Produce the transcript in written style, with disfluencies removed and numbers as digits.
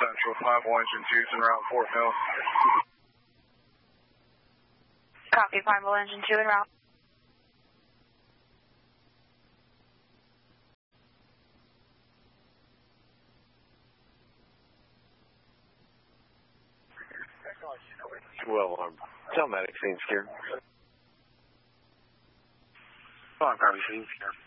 Central, 5-1 engine 2's en route, Fort Mill. Copy, 5-1 engine 2 en route. Well armed. Tell medic, scene secure. Copy, scene secure.